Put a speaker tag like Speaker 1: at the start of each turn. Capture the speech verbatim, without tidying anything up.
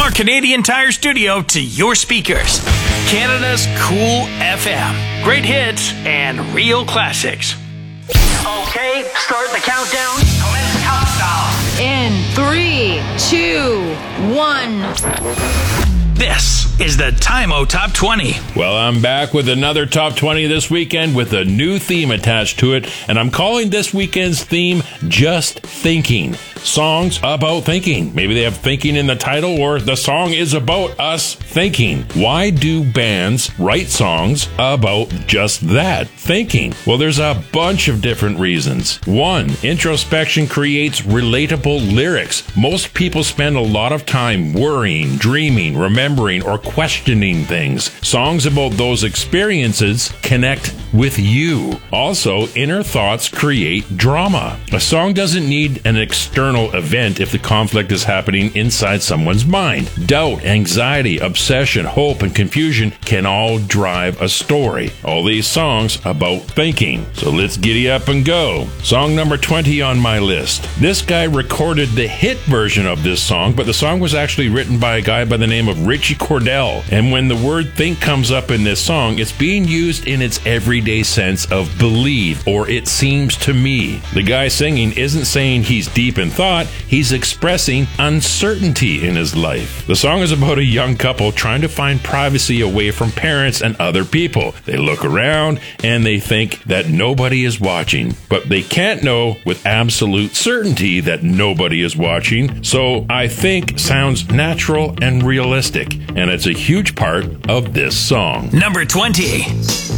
Speaker 1: our Canadian Tire studio to your speakers. Canada's Cool F M. Great hits and real classics.
Speaker 2: Okay, start the countdown. Commence countdown.
Speaker 3: In three, two, one.
Speaker 1: This is the Time-O Top twenty.
Speaker 4: Well, I'm back with another Top twenty this weekend with a new theme attached to it, and I'm calling this weekend's theme Just Thinking. Songs about thinking. Maybe they have thinking in the title, or the song is about us thinking. Why do bands write songs about just that, thinking? Well, there's a bunch of different reasons. One, introspection creates relatable lyrics. Most people spend a lot of time worrying, dreaming, remembering, or questioning things. Songs about those experiences connect with you. Also, inner thoughts create drama. A song doesn't need an external event if the conflict is happening inside someone's mind. Doubt, anxiety, obsession, hope, and confusion can all drive a story. All these songs about thinking. So let's giddy up and go. Song number twenty on my list. This guy recorded the hit version of this song, but the song was actually written by a guy by the name of Richie Cordell. And when the word think comes up in this song, it's being used in its everyday sense of believe, or it seems to me. The guy singing isn't saying he's deep in thought. He's expressing uncertainty in his life. The song is about a young couple trying to find privacy away from parents and other people. They look around and they think that nobody is watching, but they can't know with absolute certainty that nobody is watching. So I think sounds natural and realistic, and it's a huge part of this song.
Speaker 1: Number twenty.